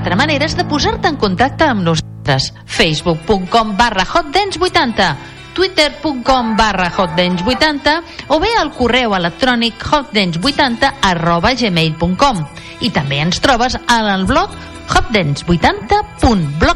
4 maneres de posar-te en contacte amb nosaltres: facebook.com/hotdance80, twitter.com/hotdance80 o bé al correu electrònic hotdance80@gmail.com. I també ens trobes al blog hotdance80.blog